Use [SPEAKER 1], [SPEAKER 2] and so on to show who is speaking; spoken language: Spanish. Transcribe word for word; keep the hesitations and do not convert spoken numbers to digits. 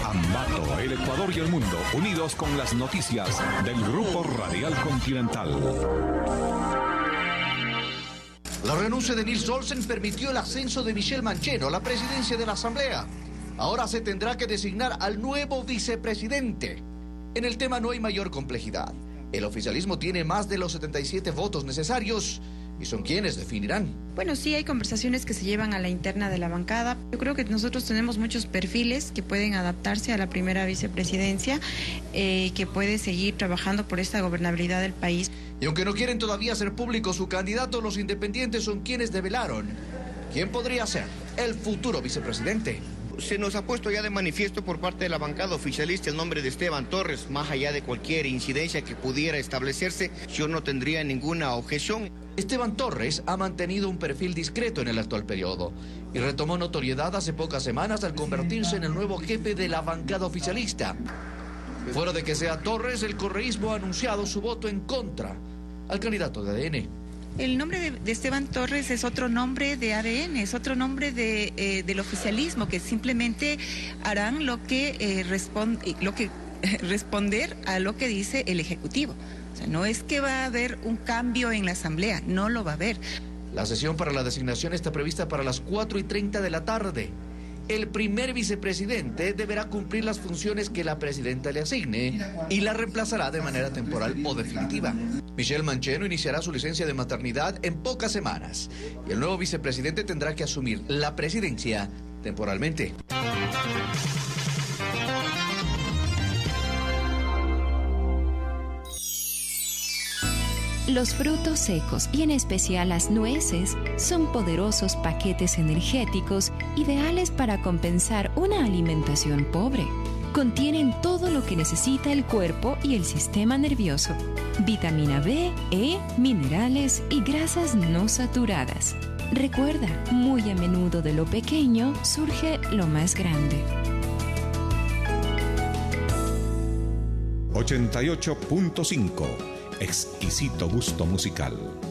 [SPEAKER 1] Ambato, el Ecuador y el mundo, unidos con las noticias del Grupo Radial Continental.
[SPEAKER 2] La renuncia de Nils Olsen permitió el ascenso de Michelle Mancheno a la presidencia de la Asamblea. Ahora se tendrá que designar al nuevo vicepresidente. En el tema no hay mayor complejidad. El oficialismo tiene más de los setenta y siete votos necesarios y son quienes definirán.
[SPEAKER 3] Bueno, sí hay conversaciones que se llevan a la interna de la bancada. Yo creo que nosotros tenemos muchos perfiles que pueden adaptarse a la primera vicepresidencia, eh, que puede seguir trabajando por esta gobernabilidad del país.
[SPEAKER 2] Y aunque no quieren todavía hacer público su candidato, los independientes son quienes develaron quién podría ser el futuro vicepresidente.
[SPEAKER 4] Se nos ha puesto ya de manifiesto por parte de la bancada oficialista el nombre de Esteban Torres. Más allá de cualquier incidencia que pudiera establecerse, yo no tendría ninguna objeción.
[SPEAKER 2] Esteban Torres ha mantenido un perfil discreto en el actual periodo y retomó notoriedad hace pocas semanas al convertirse en el nuevo jefe de la bancada oficialista. Fuera de que sea Torres, el correísmo ha anunciado su voto en contra al candidato de A D N.
[SPEAKER 5] El nombre de, de Esteban Torres es otro nombre de A D N, es otro nombre de, eh, del oficialismo, que simplemente harán lo que, eh, responde, lo que eh, responder a lo que dice el Ejecutivo. O sea, no es que va a haber un cambio en la Asamblea, no lo va a haber.
[SPEAKER 2] La sesión para la designación está prevista para las cuatro y treinta de la tarde. El primer vicepresidente deberá cumplir las funciones que la presidenta le asigne y la reemplazará de manera temporal o definitiva. Michelle Mancheno iniciará su licencia de maternidad en pocas semanas y el nuevo vicepresidente tendrá que asumir la presidencia temporalmente.
[SPEAKER 6] Los frutos secos y en especial las nueces son poderosos paquetes energéticos ideales para compensar una alimentación pobre. Contienen todo lo que necesita el cuerpo y el sistema nervioso: vitamina B, E, minerales y grasas no saturadas. Recuerda, muy a menudo de lo pequeño surge lo más grande.
[SPEAKER 1] ochenta y ocho punto cinco. Exquisito gusto musical.